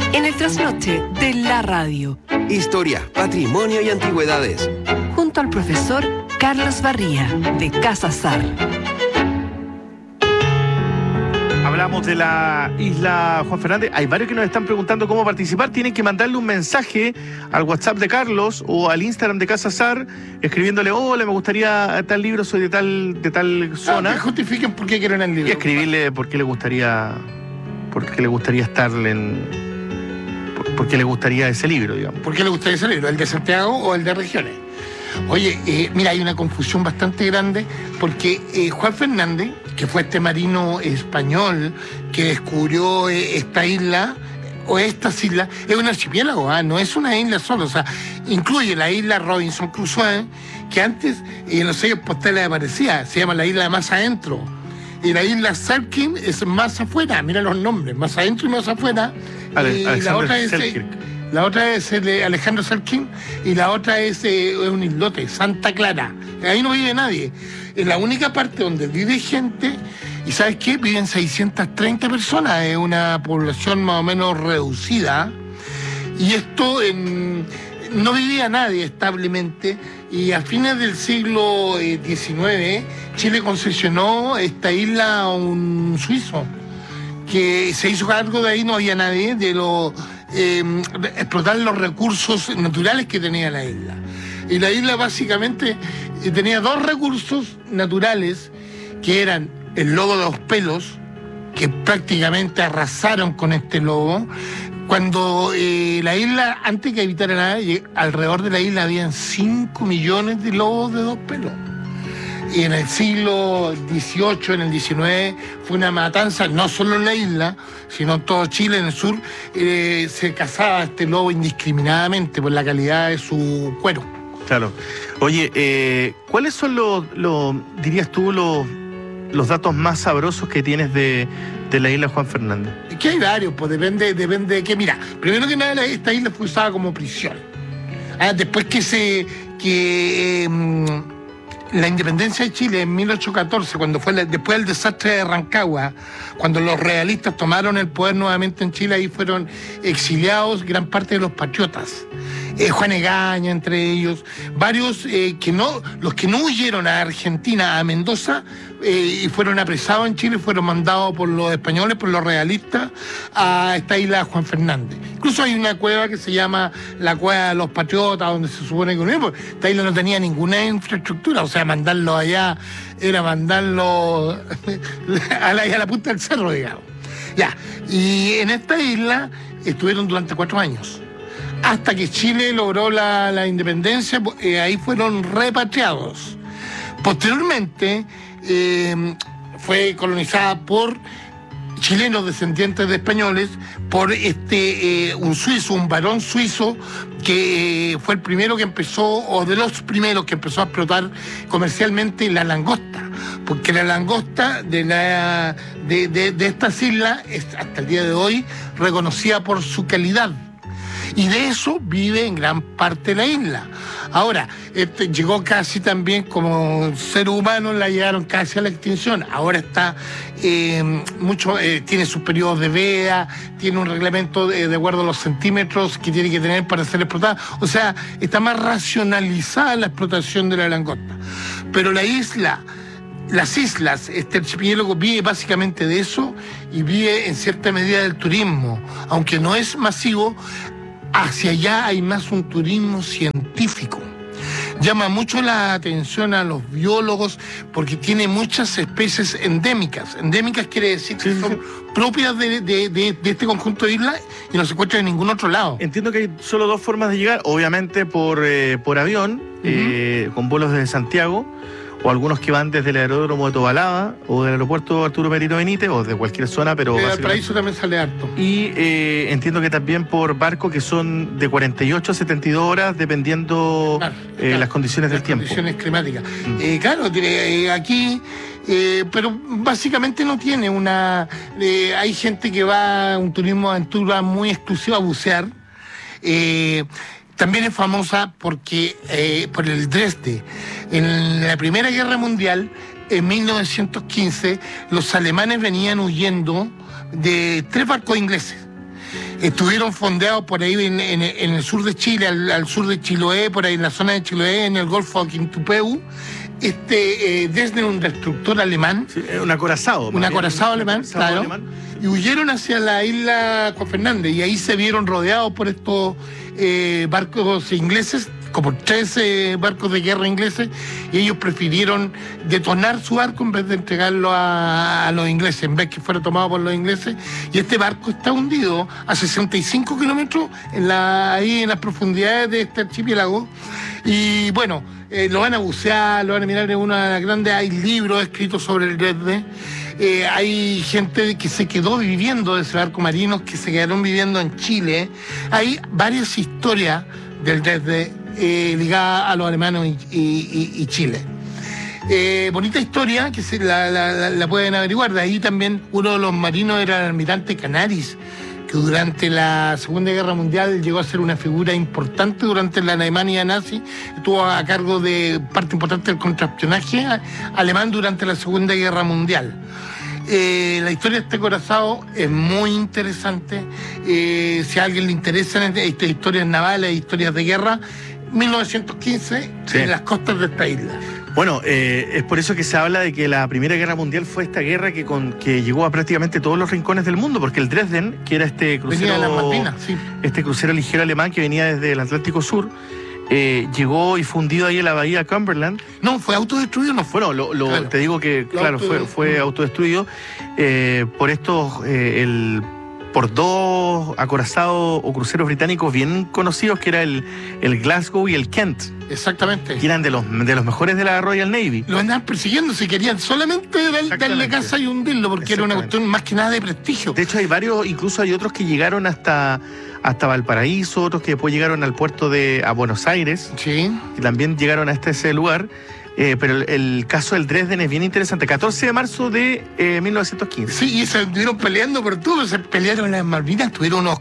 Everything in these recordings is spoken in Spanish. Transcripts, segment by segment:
En el trasnoche de la radio. Historia, patrimonio y antigüedades. Junto al profesor Carlos Barría, de Casa Sar. Hablamos de la isla Juan Fernández. Hay varios que nos están preguntando cómo participar. Tienen que mandarle un mensaje al WhatsApp de Carlos o al Instagram de Casa Sar, escribiéndole: hola, me gustaría tal libro, soy de tal zona. Que justifiquen por qué quieren el libro. Y escribirle por qué le gustaría estar por qué le gustaría ese libro, digamos. ¿Por qué le gustaría ese libro? ¿El de Santiago o el de Regiones? Oye, mira, hay una confusión bastante grande porque Juan Fernández, que fue este marino español que descubrió esta isla, o estas islas, es un archipiélago, no es una isla solo, o sea, incluye la isla Robinson Crusoe, que antes en los sellos postales aparecía, se llama la isla de más adentro, y la isla Selkirk es más afuera, mira los nombres, más adentro y más afuera, y la otra es Alejandro Selkirk, y la otra es un islote, Santa Clara. Ahí no vive nadie. Es la única parte donde vive gente, y ¿sabes qué? Viven 630 personas, es una población más o menos reducida, y esto no vivía nadie establemente, y a fines del siglo XIX, Chile concesionó esta isla a un suizo, que se hizo cargo de ahí, no había nadie, explotar los recursos naturales que tenía la isla. Y la isla básicamente tenía dos recursos naturales, que eran el lobo de los pelos, que prácticamente arrasaron con este lobo. Cuando la isla, antes que habitara nadie, alrededor de la isla habían 5 millones de lobos de 2 pelos. Y en el siglo XVIII, en el XIX, fue una matanza, no solo en la isla, sino en todo Chile, en el sur, se cazaba este lobo indiscriminadamente por la calidad de su cuero. Claro. Oye, ¿cuáles son dirías tú, los datos más sabrosos que tienes de la isla Juan Fernández? Que hay varios, pues depende de qué. Mira, primero que nada, esta isla fue usada como prisión. Después la independencia de Chile en 1814, cuando fue después del desastre de Rancagua, cuando los realistas tomaron el poder nuevamente en Chile, ahí fueron exiliados gran parte de los patriotas. Juan Egaña, entre ellos, varios los que no huyeron a Argentina, a Mendoza, y fueron apresados en Chile, fueron mandados por los españoles, por los realistas, a esta isla Juan Fernández. Incluso hay una cueva que se llama la Cueva de los Patriotas, donde se supone que esta isla no tenía ninguna infraestructura, o sea, mandarlo allá era mandarlo a la punta del cerro, digamos. Ya, y en esta isla estuvieron durante 4 años. Hasta que Chile logró la independencia, ahí fueron repatriados. Posteriormente fue colonizada por chilenos descendientes de españoles, por un suizo, un varón suizo, que fue el primero que empezó, o de los primeros que empezó a explotar comercialmente la langosta, porque la langosta de estas islas es hasta el día de hoy reconocida por su calidad. Y de eso vive en gran parte la isla. Ahora, llegó casi también como ser humano, la llegaron casi a la extinción. Ahora está tiene sus periodos de veda, tiene un reglamento de acuerdo a los centímetros que tiene que tener para ser explotada. O sea, está más racionalizada la explotación de la langosta. Pero las islas, este archipiélago vive básicamente de eso y vive en cierta medida del turismo, aunque no es masivo. Hacia allá hay más un turismo científico. Llama mucho la atención a los biólogos porque tiene muchas especies endémicas. Endémicas quiere decir que son propias de este conjunto de islas y no se encuentran en ningún otro lado. Entiendo que hay solo 2 formas de llegar, obviamente por avión, con vuelos desde Santiago, o algunos que van desde el aeródromo de Tobalaba o del aeropuerto Arturo Merino Benítez o de cualquier zona, pero Valparaíso también sale harto. Y entiendo que también por barco, que son de 48 a 72 horas dependiendo las condiciones del tiempo. Las condiciones climáticas. Claro, aquí, pero básicamente no tiene hay gente que va a un turismo de aventura muy exclusivo a bucear. También es famosa porque por el Dresde. En la Primera Guerra Mundial, en 1915, los alemanes venían huyendo de 3 barcos ingleses. Estuvieron fondeados por ahí en el sur de Chile, al sur de Chiloé, por ahí en la zona de Chiloé, en el Golfo de Quintupeu. Desde un destructor alemán. Sí, un acorazado. Un acorazado alemán, claro. Y huyeron hacia la isla Juan Fernández y ahí se vieron rodeados por estos barcos ingleses, como 13 barcos de guerra ingleses, y ellos prefirieron detonar su barco en vez de entregarlo a los ingleses, en vez que fuera tomado por los ingleses. Y este barco está hundido a 65 kilómetros ahí en las profundidades de este archipiélago. Y bueno, lo van a bucear, lo van a mirar en una grande, hay libros escritos sobre el Dresde. Hay gente que se quedó viviendo de ese barco, marinos que se quedaron viviendo en Chile. Hay varias historias del Dresde ligadas a los alemanes y Chile. Bonita historia que la pueden averiguar. De ahí también uno de los marinos era el almirante Canaris, que durante la Segunda Guerra Mundial llegó a ser una figura importante durante la Alemania nazi, estuvo a cargo de parte importante del contraespionaje alemán durante la Segunda Guerra Mundial. La historia de este acorazado es muy interesante. Si a alguien le interesan estas historias navales, historias de guerra, 1915, sí, en las costas de esta isla. Bueno, es por eso que se habla de que la Primera Guerra Mundial fue esta guerra que llegó a prácticamente todos los rincones del mundo, porque el Dresden, que era este crucero, venía de las Malvinas, sí, este crucero ligero alemán que venía desde el Atlántico Sur, llegó y fundido ahí en la bahía Cumberland. No, fue autodestruido, no fue. Bueno, claro, te digo que, claro, fue autodestruido por estos, por dos acorazados o cruceros británicos bien conocidos, que era el Glasgow y el Kent. Exactamente. Que eran de los mejores de la Royal Navy. Lo andaban persiguiendo, si querían solamente darle caza y hundirlo, porque era una cuestión más que nada de prestigio. De hecho, hay varios, incluso hay otros que llegaron hasta Valparaíso, otros que después llegaron al puerto a Buenos Aires. Sí. Y también llegaron hasta ese lugar. Pero el caso del Dresden es bien interesante. 14 de marzo de 1915. Sí, y se estuvieron peleando por todo. Se pelearon en las Malvinas, tuvieron unos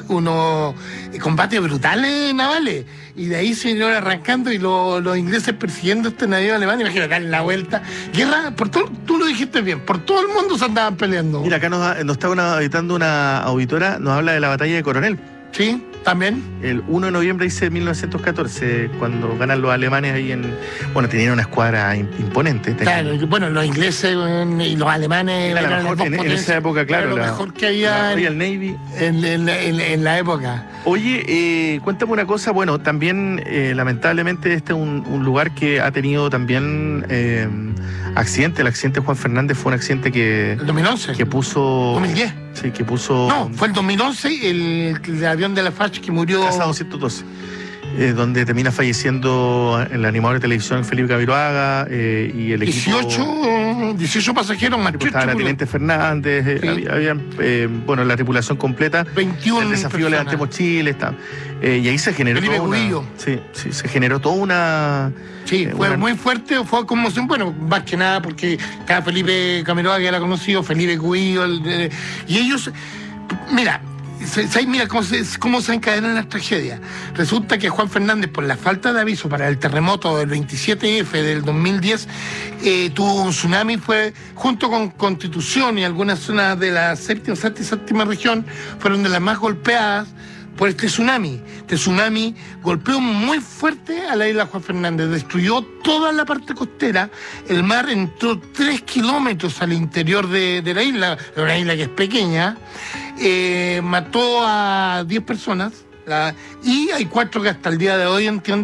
combates brutales navales. Y de ahí se iban arrancando y los ingleses persiguiendo este navío alemán. Imagínate, darle la vuelta. Guerra, tú lo dijiste bien, por todo el mundo se andaban peleando. Mira, acá nos está editando una auditora, nos habla de la batalla de Coronel. Sí, también. El 1 de noviembre, dice 1914, cuando ganan los alemanes ahí tenían una escuadra imponente. Claro, bueno, los ingleses y los alemanes era la mejor, en esa época, claro. Era lo mejor que había el Navy. En la época. Oye, cuéntame una cosa, bueno, también lamentablemente este es un lugar que ha tenido también accidente. El accidente de Juan Fernández fue un accidente que... ¿El 2011? Que puso... 2010. Sí, que puso... No, fue el 2011 el avión de la FACH que murió... Casa 212. Donde termina falleciendo el animador de televisión Felipe Camiroaga y el equipo... 18 pasajeros más. Estaba la Teniente Fernández, sí. Había la tripulación completa. 21 el desafío personas. Levantemos Chile. Y ahí se generó Felipe Cubillo. Sí, se generó toda una... Sí, fue muy fuerte, fue conmoción, más que nada porque cada Felipe Camiroaga ya la conocido, Felipe Cubillo, y ellos... Mira cómo se encadenan las tragedias. Resulta que Juan Fernández, por la falta de aviso para el terremoto del 27F del 2010, tuvo un tsunami, fue junto con Constitución y algunas zonas de la séptima región, fueron de las más golpeadas por este tsunami. Este tsunami golpeó muy fuerte a la isla Juan Fernández, destruyó toda la parte costera, el mar entró 3 kilómetros al interior de la isla, una isla que es pequeña, mató a 10 personas, y hay 4 que hasta el día de hoy entiendo